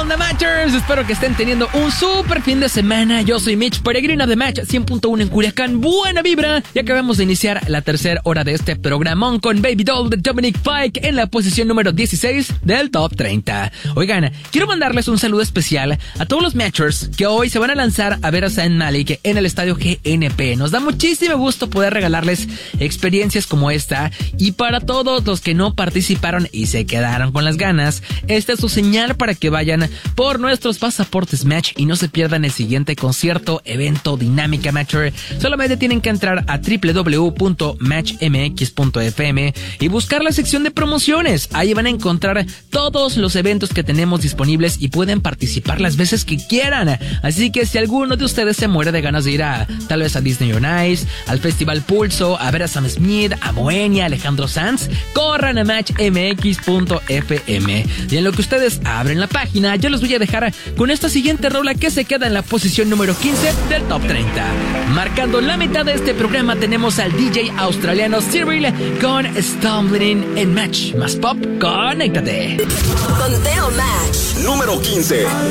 onda, Matchers? Espero que estén teniendo un súper fin de semana. Yo soy Mitch Peregrino de Match 100.1 en Culiacán. Buena vibra. Y acabamos de iniciar la tercera hora de este programón con Baby Doll de Dominic Fike en la posición número 16 del Top 30. Oigan, quiero mandarles un saludo especial a todos los Matchers que hoy se van a lanzar a ver a Zayn Malik en el estadio GNP. Nos da muchísimo gusto poder regalarles experiencias como esta. Y para todos los que no participaron y se quedaron con las ganas, esta es su señal para que vayan por nuestros pasaportes Match y no se pierdan el siguiente concierto, evento, dinámica Matcher. Solamente tienen que entrar a www.matchmx.fm y buscar la sección de promociones. Ahí van a encontrar todos los eventos que tenemos disponibles y pueden participar las veces que quieran. Así que si alguno de ustedes se muere de ganas de ir tal vez a Disney on Ice, al Festival Pulso, a ver a Sam Smith, a Moenia, Alejandro Sanz, corran a matchmx.fm. Y en lo que ustedes abren la página, yo los voy a dejar con esta siguiente rola que se queda en la posición número 15 del Top 30. Marcando la mitad de este programa tenemos al DJ australiano Cyril con Stumbling en Match. Más pop, conéctate. Conteo Match. Número 15.